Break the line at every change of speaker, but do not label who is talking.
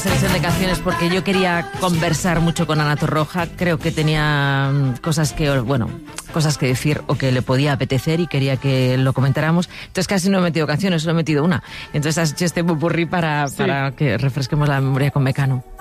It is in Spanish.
Selección de canciones porque yo quería conversar mucho con Ana Torroja. Creo que tenía cosas que decir o que le podía apetecer y quería que lo comentáramos. Entonces casi no he metido canciones, solo he metido una. Entonces has hecho este popurrí para que refresquemos la memoria con Mecano.